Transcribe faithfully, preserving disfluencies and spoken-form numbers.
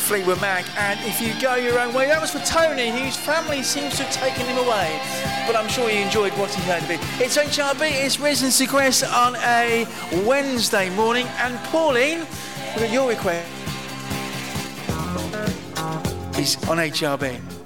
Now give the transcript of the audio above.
Fleetwood Mac, and If You Go Your Own Way. That was for Tony, whose family seems to have taken him away. But I'm sure you enjoyed what he heard of it. It's H R B, it's Risen Sequest on a Wednesday morning. And Pauline, look at your request. Is on H R B.